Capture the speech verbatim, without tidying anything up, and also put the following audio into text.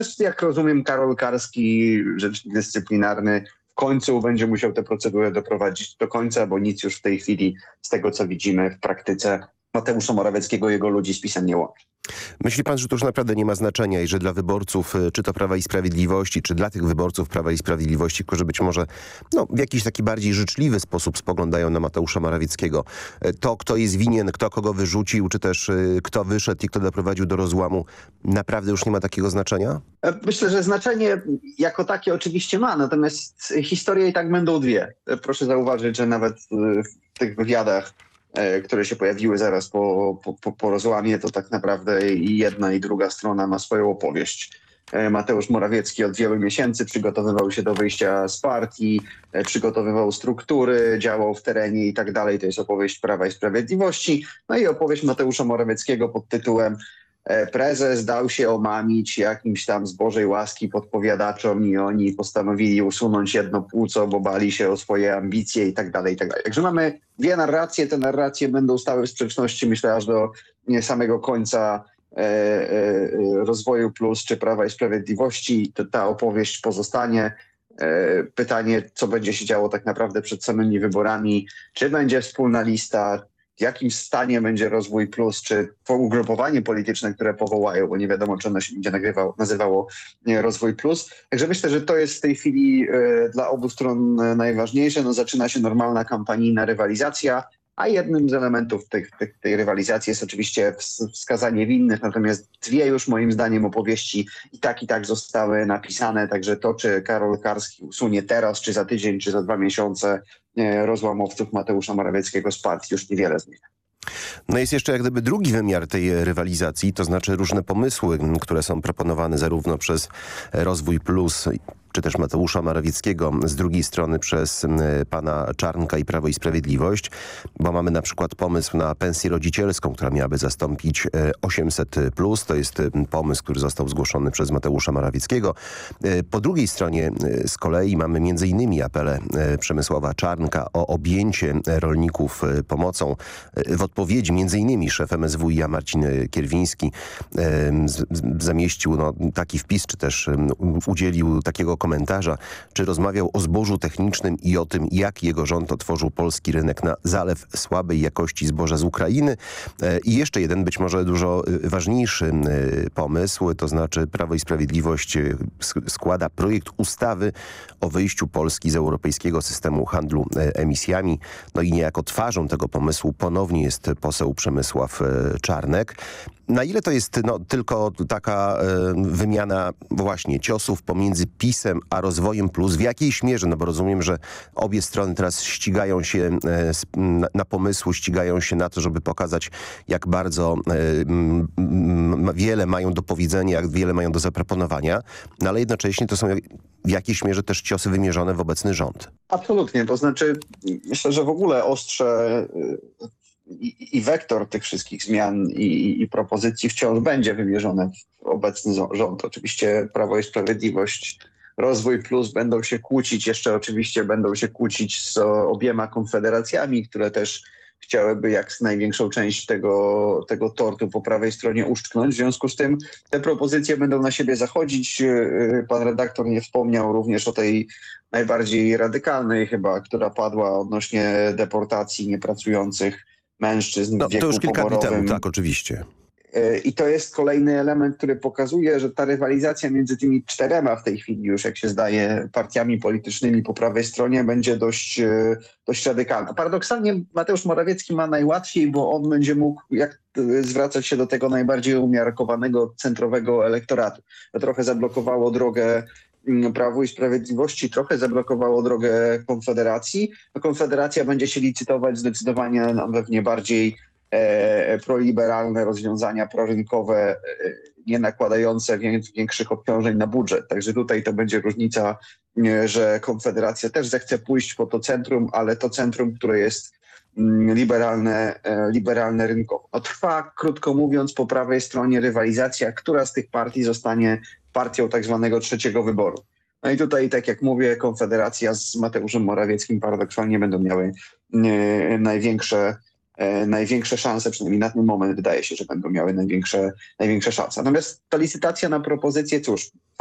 jak rozumiem, Karol Karski, rzecznik dyscyplinarny, w końcu będzie musiał tę procedurę doprowadzić do końca, bo nic już w tej chwili z tego, co widzimy w praktyce, Mateusza Morawieckiego i jego ludzi z PiS-em nie łączy. Myśli pan, że to już naprawdę nie ma znaczenia i że dla wyborców, czy to Prawa i Sprawiedliwości, czy dla tych wyborców Prawa i Sprawiedliwości, którzy być może no, w jakiś taki bardziej życzliwy sposób spoglądają na Mateusza Morawieckiego, to kto jest winien, kto kogo wyrzucił, czy też y, kto wyszedł i kto doprowadził do rozłamu, naprawdę już nie ma takiego znaczenia? Myślę, że znaczenie jako takie oczywiście ma, natomiast historie i tak będą dwie. Proszę zauważyć, że nawet w tych wywiadach, które się pojawiły zaraz po, po, po rozłamie, to tak naprawdę i jedna i druga strona ma swoją opowieść. Mateusz Morawiecki od wielu miesięcy przygotowywał się do wyjścia z partii, przygotowywał struktury, działał w terenie i tak dalej. To jest opowieść Prawa i Sprawiedliwości. No i opowieść Mateusza Morawieckiego pod tytułem prezes dał się omamić jakimś tam z Bożej łaski podpowiadaczom i oni postanowili usunąć jedno płuco, bo bali się o swoje ambicje i tak dalej, i tak dalej. Także mamy dwie narracje, te narracje będą stały w sprzeczności, myślę, aż do nie samego końca e, e, rozwoju plus czy Prawa i Sprawiedliwości. Ta, ta opowieść pozostanie. E, pytanie, co będzie się działo tak naprawdę przed samymi wyborami, czy będzie wspólna lista, w jakim stanie będzie Rozwój Plus, czy to ugrupowanie polityczne, które powołają, bo nie wiadomo, czy ono się będzie nagrywało, nazywało Rozwój Plus. Także myślę, że to jest w tej chwili e, dla obu stron najważniejsze. No, zaczyna się normalna kampanijna rywalizacja, a jednym z elementów tej, tej, tej rywalizacji jest oczywiście wskazanie winnych, natomiast dwie już moim zdaniem opowieści i tak i tak zostały napisane, także to, czy Karol Karski usunie teraz, czy za tydzień, czy za dwa miesiące rozłamowców Mateusza Morawieckiego z partii, już niewiele zmienia. No jest jeszcze jak gdyby drugi wymiar tej rywalizacji, to znaczy różne pomysły, które są proponowane zarówno przez Rozwój Plus, czy też Mateusza Morawieckiego, z drugiej strony przez pana Czarnka i Prawo i Sprawiedliwość, bo mamy na przykład pomysł na pensję rodzicielską, która miałaby zastąpić osiemset plus. To jest pomysł, który został zgłoszony przez Mateusza Morawieckiego. Po drugiej stronie z kolei mamy między innymi apele Przemysława Czarnka o objęcie rolników pomocą. W odpowiedzi między innymi szef M S W i A Marcin Kierwiński zamieścił no, taki wpis, czy też udzielił takiego komentarza, czy rozmawiał o zbożu technicznym i o tym, jak jego rząd otworzył polski rynek na zalew słabej jakości zboża z Ukrainy. I jeszcze jeden, być może dużo ważniejszy pomysł, to znaczy Prawo i Sprawiedliwość składa projekt ustawy o wyjściu Polski z europejskiego systemu handlu emisjami. No i niejako twarzą tego pomysłu ponownie jest poseł Przemysław Czarnek. Na ile to jest no, tylko taka y, wymiana właśnie ciosów pomiędzy PiS-em a Rozwojem Plus? W jakiejś mierze? No bo rozumiem, że obie strony teraz ścigają się y, na, na pomysły, ścigają się na to, żeby pokazać, jak bardzo y, y, wiele mają do powiedzenia, jak wiele mają do zaproponowania, no ale jednocześnie to są w jakiejś mierze też ciosy wymierzone w obecny rząd. Absolutnie. To znaczy myślę, że w ogóle ostrze y I, i wektor tych wszystkich zmian i, i propozycji wciąż będzie wymierzony w obecny rząd. Oczywiście Prawo i Sprawiedliwość, Rozwój Plus będą się kłócić, jeszcze oczywiście będą się kłócić z obiema konfederacjami, które też chciałyby jak największą część tego, tego tortu po prawej stronie uszczknąć. W związku z tym te propozycje będą na siebie zachodzić. Pan redaktor nie wspomniał również o tej najbardziej radykalnej chyba, która padła odnośnie deportacji niepracujących mężczyzn no, w wieku to już kilka poborowym. dni temu, tak, oczywiście. I to jest kolejny element, który pokazuje, że ta rywalizacja między tymi czterema w tej chwili już, jak się zdaje, partiami politycznymi po prawej stronie będzie dość, dość radykalna. Paradoksalnie Mateusz Morawiecki ma najłatwiej, bo on będzie mógł jak zwracać się do tego najbardziej umiarkowanego, centrowego elektoratu. To trochę zablokowało drogę Prawu i Sprawiedliwości, trochę zablokowało drogę Konfederacji. No, Konfederacja będzie się licytować zdecydowanie na pewnie bardziej e, proliberalne rozwiązania, prorynkowe, e, nie nakładające większych obciążeń na budżet. Także tutaj to będzie różnica, nie, że Konfederacja też zechce pójść po to centrum, ale to centrum, które jest mm, liberalne, e, liberalne rynkowo. No, trwa, krótko mówiąc, po prawej stronie rywalizacja, która z tych partii zostanie partią tak zwanego trzeciego wyboru. No i tutaj, tak jak mówię, Konfederacja z Mateuszem Morawieckim paradoksalnie będą miały e, największe, e, największe szanse, przynajmniej na ten moment wydaje się, że będą miały największe, największe szanse. Natomiast ta licytacja na propozycję, cóż,